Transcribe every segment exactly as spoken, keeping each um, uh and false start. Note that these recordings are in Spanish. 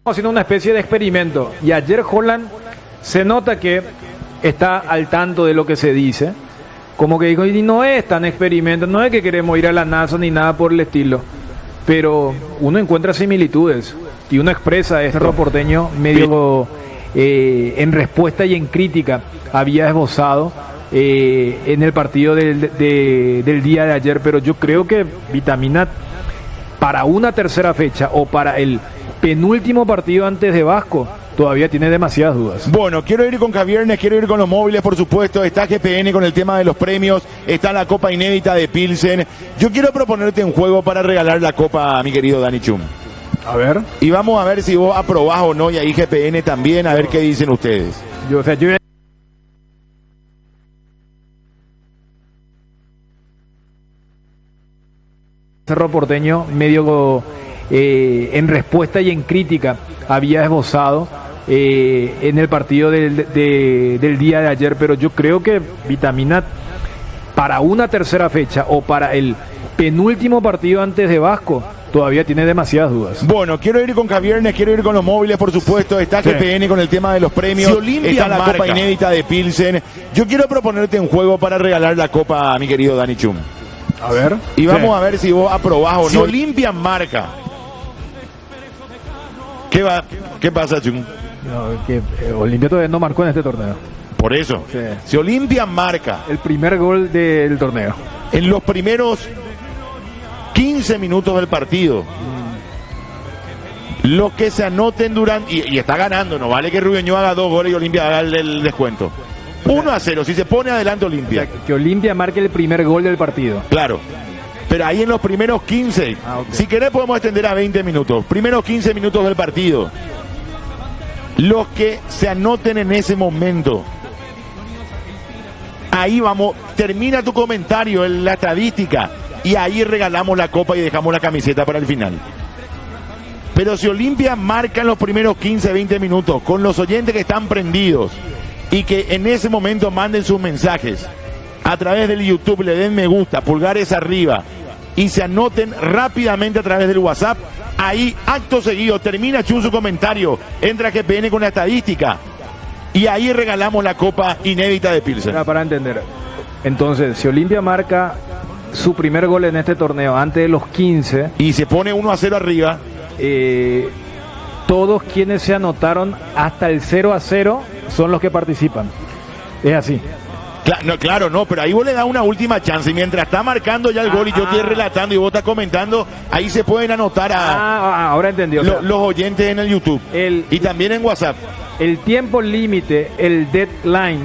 haciendo una especie de experimento. Y ayer Haaland se nota que está al tanto de lo que se dice. Como que dijo, y no es tan experimento, no es que queremos ir a la NASA ni nada por el estilo. Pero uno encuentra similitudes. Y uno expresa este Cerro Porteño medio eh, en respuesta y en crítica. Había esbozado eh, en el partido del, de, del día de ayer. Pero yo creo que Vitamina, para una tercera fecha o para el penúltimo partido antes de Vasco, todavía tiene demasiadas dudas. Bueno, quiero ir con Javiernes, quiero ir con los móviles, por supuesto. Está G P N con el tema de los premios, está la Copa Inédita de Pilsen. Yo quiero proponerte un juego para regalar la Copa a mi querido Dani Chum. A ver. Y vamos a ver si vos aprobás o no, y ahí G P N también, a ver qué dicen ustedes. Yo, o sea, yo... Cerro Porteño medio eh, en respuesta y en crítica había esbozado eh, en el partido del, de, del día de ayer, pero yo creo que Vitamina, para una tercera fecha o para el penúltimo partido antes de Vasco, todavía tiene demasiadas dudas. Bueno, quiero ir con Javiernes, quiero ir con los móviles, por supuesto. Está G P N sí. con el tema de los premios, está la marca. Copa Inédita de Pilsen. Yo quiero proponerte un juego para regalar la Copa a mi querido Dani Chum. A ver. Y vamos sí. a ver si vos aprobás o no. Si Olimpia marca. ¿Qué va? ¿Qué pasa, Chum? No, que eh, Olimpia todavía no marcó en este torneo. Por eso. Sí. Si Olimpia marca el primer gol del torneo en los primeros quince minutos del partido, mm. los que se anoten durante, y, y está ganando, no vale que Rubeño haga dos goles y Olimpia haga el, el descuento. uno a cero, si se pone adelante Olimpia. O sea, que Olimpia marque el primer gol del partido. Claro. Pero ahí en los primeros quince, ah, okay. si querés podemos extender a veinte minutos. Primeros quince minutos del partido. Los que se anoten en ese momento. Ahí vamos, termina tu comentario en la estadística y ahí regalamos la copa y dejamos la camiseta para el final. Pero si Olimpia marca en los primeros quince, veinte minutos con los oyentes que están prendidos y que en ese momento manden sus mensajes a través del YouTube, le den me gusta, pulgares arriba y se anoten rápidamente a través del WhatsApp, ahí acto seguido termina Chun su comentario, entra G P N con la estadística y ahí regalamos la Copa Inédita de Pilsen. Para, para entender, entonces si Olimpia marca su primer gol en este torneo antes de los quince y se pone uno a cero arriba, eh, todos quienes se anotaron hasta el cero a cero son los que participan. Es así. Claro, no, claro, no, pero ahí vos le das una última chance y mientras está marcando ya el gol ah, y yo estoy relatando y vos estás comentando, ahí se pueden anotar a ah, ahora entendí, o lo, sea, los oyentes en el YouTube el, y también en WhatsApp. El tiempo límite, el deadline,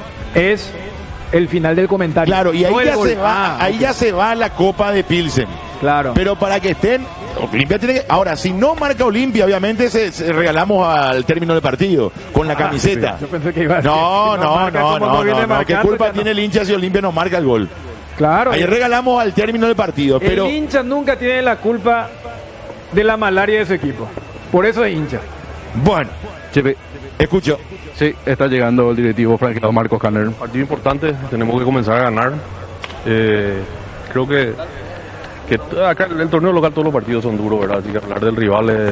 es el final del comentario. Claro, y ahí, no ya, se va, ah, ahí okay. ya se va la Copa de Pilsen. Claro. Pero para que estén, Olimpia tiene que, ahora, si no marca Olimpia, obviamente se, se regalamos al término del partido, con la ah, camiseta. Sí. Yo pensé que iba a No, si no, marca, no, no, no, no. ¿Qué culpa no. tiene el hincha si Olimpia no marca el gol? Claro. Ahí regalamos al término del partido, el pero... El hincha nunca tiene la culpa de la malaria de su equipo. Por eso es hincha. Bueno, Chepe. Escucho. Sí, está llegando el directivo franqueado Marcos Canner. Partido importante, tenemos que comenzar a ganar. Eh, creo que, que acá en el torneo local todos los partidos son duros, ¿verdad? Así que hablar del rival es,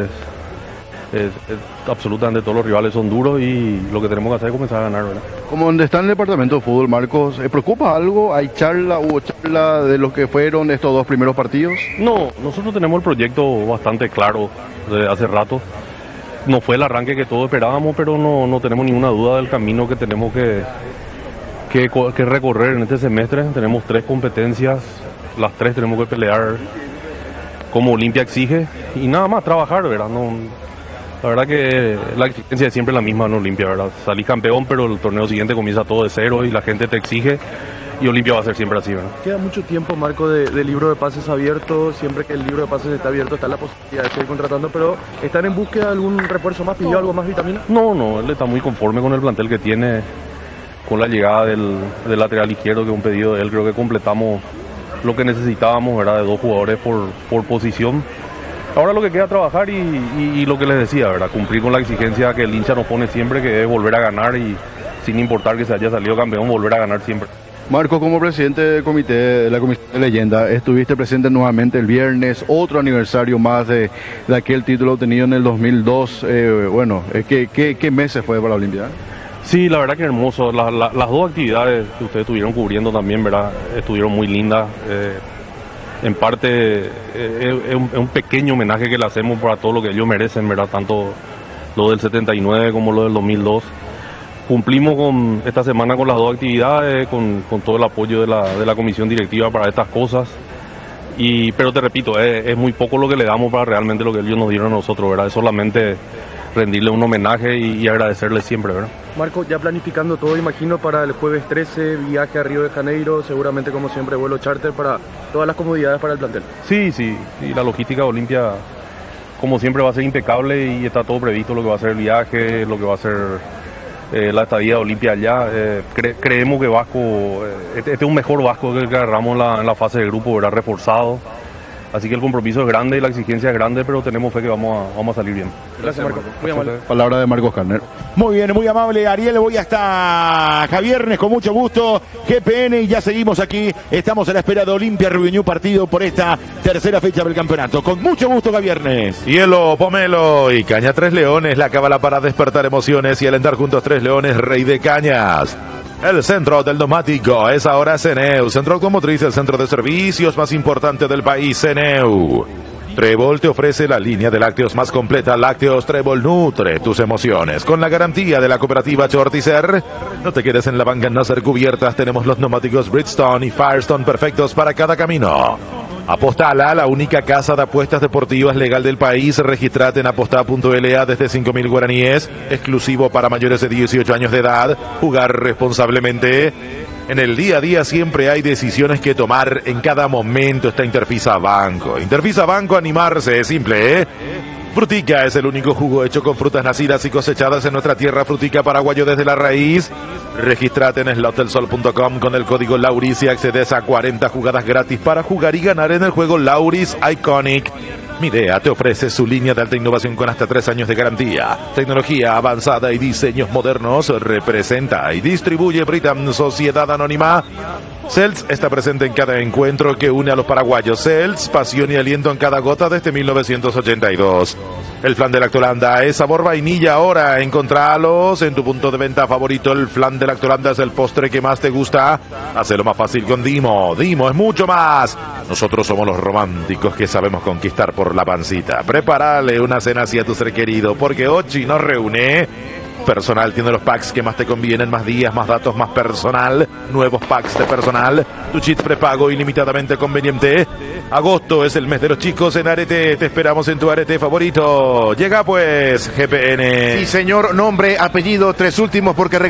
es, es absolutamente todos los rivales son duros y lo que tenemos que hacer es comenzar a ganar, ¿verdad? Como donde está en el departamento de fútbol, Marcos, ¿eh, preocupa algo? ¿Hay charla, hubo charla de los que fueron estos dos primeros partidos? No, nosotros tenemos el proyecto bastante claro desde hace rato. No fue el arranque que todos esperábamos, pero no, no tenemos ninguna duda del camino que tenemos que, que, que recorrer en este semestre. Tenemos tres competencias, las tres tenemos que pelear como Olimpia exige y nada más trabajar, ¿verdad? No, la verdad que la exigencia es siempre la misma en Olimpia, ¿verdad? Salí campeón, pero el torneo siguiente comienza todo de cero y la gente te exige. Y Olimpia va a ser siempre así, ¿verdad? Queda mucho tiempo, Marco, de, de libro de pases abierto. Siempre que el libro de pases está abierto está la posibilidad de seguir contratando, pero ¿están en búsqueda de algún refuerzo más? ¿Pidió algo más, Vitamina? No, no, él está muy conforme con el plantel que tiene, con la llegada del, del lateral izquierdo, que es un pedido de él. Creo que completamos lo que necesitábamos, ¿verdad? De dos jugadores por, por posición. Ahora lo que queda trabajar y, y, y lo que les decía, ¿verdad? Cumplir con la exigencia que el hincha nos pone siempre, que es volver a ganar y sin importar que se haya salido campeón, volver a ganar siempre. Marcos, como presidente del comité de la Comisión de Leyenda, estuviste presente nuevamente el viernes, otro aniversario más de, de aquel título obtenido en el dos mil dos. Eh, bueno, ¿qué, qué, ¿qué meses fue para la Olimpiada? Sí, la verdad que hermoso. La, la, las dos actividades que ustedes estuvieron cubriendo también, ¿verdad? Estuvieron muy lindas. Eh, en parte eh, es, un, es un pequeño homenaje que le hacemos para todo lo que ellos merecen, ¿verdad? Tanto lo del setenta y nueve como lo del dos mil dos. Cumplimos con esta semana con las dos actividades, con, con todo el apoyo de la, de la comisión directiva para estas cosas. Y, pero te repito, es, es muy poco lo que le damos para realmente lo que ellos nos dieron a nosotros, ¿verdad? Es solamente rendirle un homenaje y, y agradecerle siempre, ¿verdad? Marco, ya planificando todo, imagino, para el jueves trece, viaje a Río de Janeiro, seguramente como siempre vuelo charter para todas las comodidades para el plantel. Sí, sí, sí, la logística de Olimpia como siempre va a ser impecable y está todo previsto, lo que va a ser el viaje, lo que va a ser eh, la estadía de Olimpia allá. Eh, cre creemos que Vasco, eh, este, este es un mejor Vasco que el que agarramos en la, en la fase de grupo, ¿verdad? Reforzado. Así que el compromiso es grande y la exigencia es grande, pero tenemos fe que vamos a, vamos a salir bien. Gracias, Marco. Muy amable. Palabra de Marcos Carner. Muy bien, muy amable, Ariel. Voy hasta Javiernes con mucho gusto. G P N y ya seguimos aquí. Estamos a la espera de Olimpia Reunión partido por esta tercera fecha del campeonato. Con mucho gusto, Javiernes. Hielo, pomelo y caña Tres Leones, la cábala para despertar emociones y alentar juntos Tres Leones, rey de cañas. El centro del neumático es ahora Ceneu, centro automotriz, el centro de servicios más importante del país, Ceneu. Trébol te ofrece la línea de lácteos más completa. Lácteos Trébol nutre tus emociones. Con la garantía de la cooperativa Chortizer, no te quedes en la banca en no ser cubiertas. Tenemos los neumáticos Bridgestone y Firestone perfectos para cada camino. Apostala, la única casa de apuestas deportivas legal del país. Registrate en apostá punto l a desde cinco mil guaraníes. Exclusivo para mayores de dieciocho años de edad. Jugar responsablemente. En el día a día siempre hay decisiones que tomar. En cada momento está Interfisa Banco. Interfisa Banco, animarse es simple, ¿eh? Frutica es el único jugo hecho con frutas nacidas y cosechadas en nuestra tierra. Frutica paraguayo desde la raíz. Regístrate en slot del sol punto com con el código Lauris y accedes a cuarenta jugadas gratis para jugar y ganar en el juego Lauris Iconic. Midea te ofrece su línea de alta innovación con hasta tres años de garantía. Tecnología avanzada y diseños modernos. Representa y distribuye Britam Sociedad Anónima. Seltz está presente en cada encuentro que une a los paraguayos. Seltz, pasión y aliento en cada gota desde mil novecientos ochenta y dos. El flan de Lactolanda es sabor vainilla ahora. Encontralos en tu punto de venta favorito. El flan de Lactolanda es el postre que más te gusta. Hacelo más fácil con Dimo. Dimo es mucho más. Nosotros somos los románticos que sabemos conquistar por la pancita. Prepárale una cena así a tu ser querido, porque Ochi nos reúne. Personal tiene los packs que más te convienen, más días, más datos, más personal. Nuevos packs de personal. Tu cheat prepago ilimitadamente conveniente. Agosto es el mes de los chicos en Arete. Te esperamos en tu Arete favorito. Llega pues G P N. Sí, señor. Nombre, apellido, tres últimos porque